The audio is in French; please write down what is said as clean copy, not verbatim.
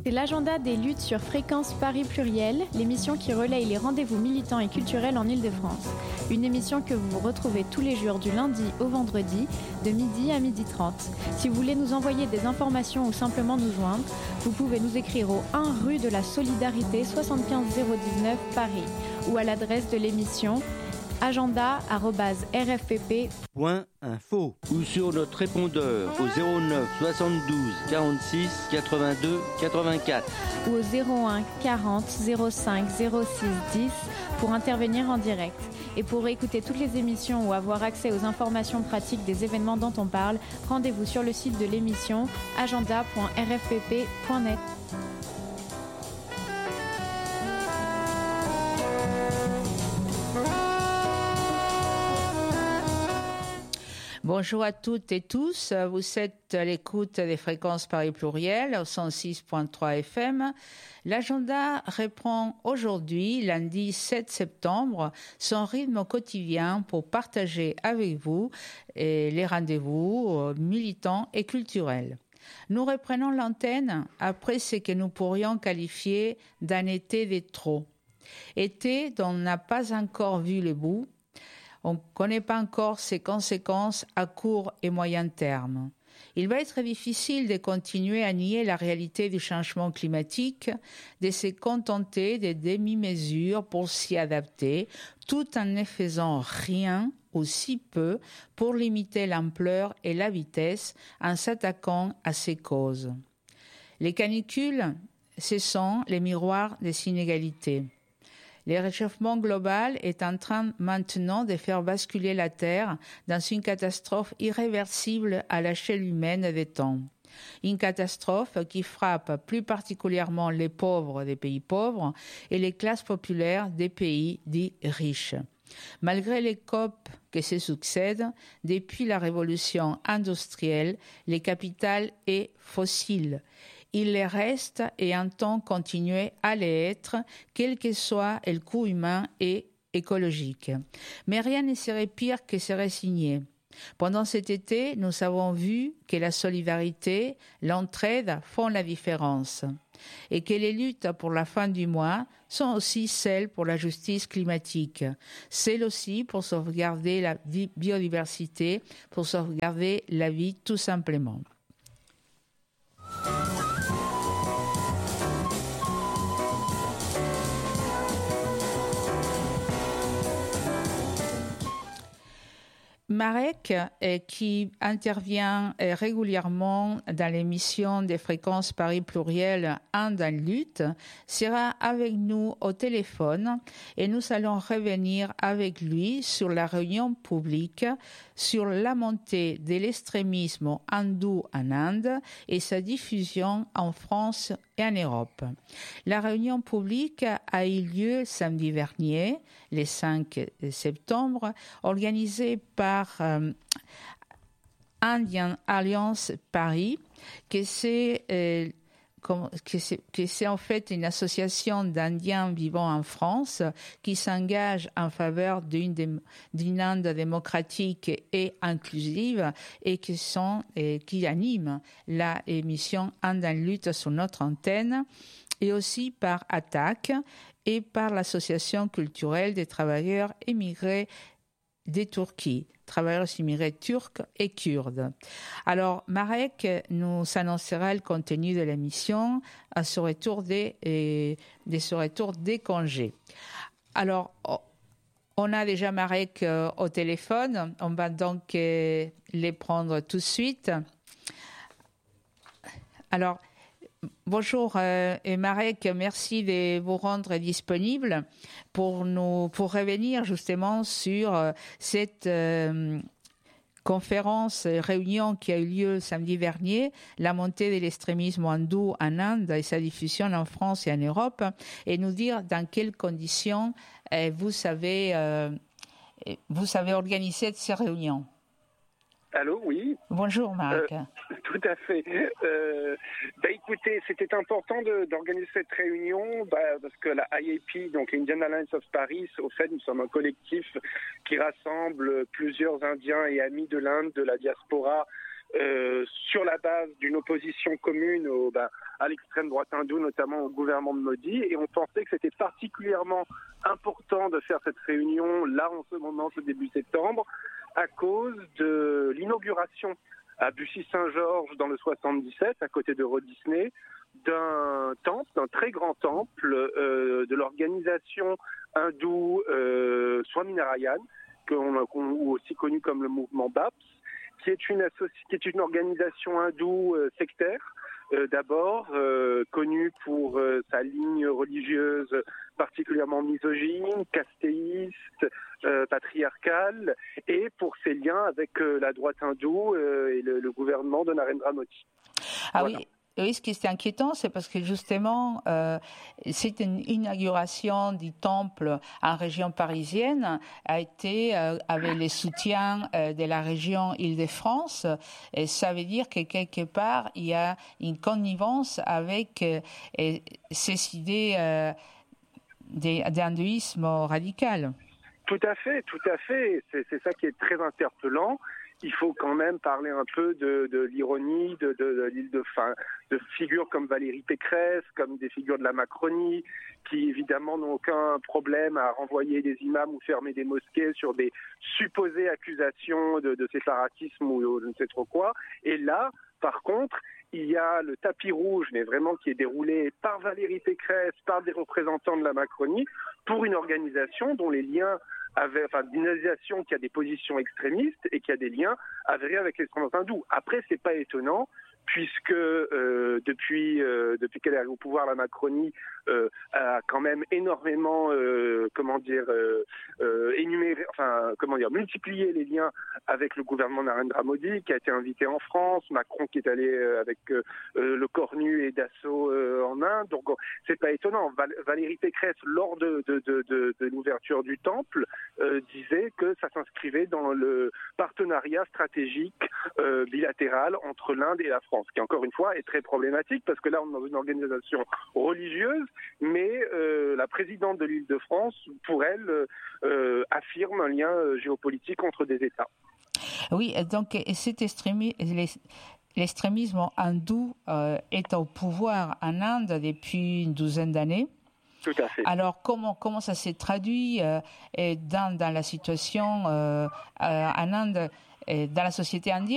C'est l'agenda des luttes sur Fréquence Paris Pluriel, l'émission qui relaye les rendez-vous militants et culturels en Île-de-France. Une émission que vous retrouvez tous les jours du lundi au vendredi, de midi à 12h30. Si vous voulez nous envoyer des informations ou simplement nous joindre, vous pouvez nous écrire au 1 rue de la Solidarité 75 019 Paris ou à l'adresse de l'émission agenda@rfpp.info ou sur notre répondeur au 09 72 46 82 84 ou au 01 40 05 06 10 pour intervenir en direct. Et pour écouter toutes les émissions ou avoir accès aux informations pratiques des événements dont on parle, rendez-vous sur le site de l'émission agenda.rfpp.net. Bonjour à toutes et tous, vous êtes à l'écoute des Fréquences Paris Pluriel au 106.3 FM. L'agenda reprend aujourd'hui, lundi 7 septembre, son rythme quotidien pour partager avec vous les rendez-vous militants et culturels. Nous reprenons l'antenne après ce que nous pourrions qualifier d'un été de trop. Été dont on n'a pas encore vu le bout. On ne connaît pas encore ses conséquences à court et moyen terme. Il va être difficile de continuer à nier la réalité du changement climatique, de se contenter des demi-mesures pour s'y adapter, tout en ne faisant rien ou si peu pour limiter l'ampleur et la vitesse en s'attaquant à ces causes. Les canicules, ce sont les miroirs des inégalités. Le réchauffement global est en train maintenant de faire basculer la Terre dans une catastrophe irréversible à l'échelle humaine des temps. Une catastrophe qui frappe plus particulièrement les pauvres des pays pauvres et les classes populaires des pays dits riches. Malgré les COP qui se succèdent, depuis la révolution industrielle, le capital est fossile. Il les reste et entend continuer à les être, quel que soit le coût humain et écologique. Mais rien ne serait pire que se résigner. Pendant cet été, nous avons vu que la solidarité, l'entraide font la différence et que les luttes pour la fin du mois sont aussi celles pour la justice climatique, celles aussi pour sauvegarder la biodiversité, pour sauvegarder la vie tout simplement. Marek, qui intervient régulièrement dans l'émission des Fréquences Paris Pluriel en dans lutte, sera avec nous au téléphone et nous allons revenir avec lui sur la réunion publique, sur la montée de l'extrémisme hindou en Inde et sa diffusion en France et en Europe. La réunion publique a eu lieu samedi dernier, le 5 septembre, organisée par Indian Alliance Paris, que c'est en fait une association d'Indiens vivant en France qui s'engage en faveur d'une Inde démocratique et inclusive et qui anime la émission Inde en lutte sur notre antenne, et aussi par ATTAC et par l'Association culturelle des travailleurs émigrés de Turquie, travailleurs immigrés turcs et kurdes. Alors, Marek nous annoncera le contenu de l'émission à ce retour des congés. Alors, on a déjà Marek au téléphone, on va donc les prendre tout de suite. Alors, bonjour Marek, merci de vous rendre disponible pour revenir justement sur cette réunion qui a eu lieu samedi dernier, la montée de l'extrémisme hindou en Inde et sa diffusion en France et en Europe, et nous dire dans quelles conditions vous avez organisé ces réunions. Allô, oui. Bonjour Marc. Tout à fait. Écoutez, c'était important d'organiser cette réunion parce que la IAP, donc Indian Alliance of Paris, au fait, nous sommes un collectif qui rassemble plusieurs Indiens et amis de l'Inde, de la diaspora sur la base d'une opposition commune à l'extrême droite hindoue, notamment au gouvernement de Modi. Et on pensait que c'était particulièrement important de faire cette réunion là en ce moment, ce début septembre, à cause de l'inauguration à Bussy-Saint-Georges dans le 77, à côté d'Euro Disney, d'un temple, d'un très grand temple de l'organisation hindoue Swaminarayan, ou aussi connu comme le mouvement BAPS, qui est une organisation hindoue sectaire, d'abord connue pour sa ligne religieuse particulièrement misogyne, castéiste, patriarcale, et pour ses liens avec la droite hindoue et le gouvernement de Narendra Modi. Ah voilà. Oui, ce qui est inquiétant, c'est parce que justement, cette inauguration du temple en région parisienne a été avec le soutien de la région Île-de-France, et ça veut dire que quelque part, il y a une connivence avec ces idées d'hindouisme radical. Tout à fait. C'est ça qui est très interpellant. Il faut quand même parler un peu de l'ironie de figures comme Valérie Pécresse, comme des figures de la Macronie, qui évidemment n'ont aucun problème à renvoyer des imams ou fermer des mosquées sur des supposées accusations de séparatisme ou je ne sais trop quoi. Et là, par contre, il y a le tapis rouge, mais vraiment qui est déroulé par Valérie Pécresse, par des représentants de la Macronie, pour une organisation dont les liens d'une organisation qui a des positions extrémistes et qui a des liens avérés avec l'extrême hindoue. Après, c'est pas étonnant, puisque depuis qu'elle est au pouvoir, la Macronie a quand même énormément multiplié les liens avec le gouvernement Narendra Modi, qui a été invité en France, Macron qui est allé avec le cornu et Dassault en Inde. Donc c'est pas étonnant. Valérie Pécresse, lors de l'ouverture du temple, disait que ça s'inscrivait dans le partenariat stratégique bilatéral entre l'Inde et la France, qui encore une fois est très problématique parce que là on est dans une organisation religieuse, mais la présidente de l'Île-de-France, pour elle, affirme un lien géopolitique entre des États. Oui, donc cet l'extrémisme hindou est au pouvoir en Inde depuis une douzaine d'années. Tout à fait. Alors, comment ça s'est traduit dans la situation en Inde, dans la société indienne?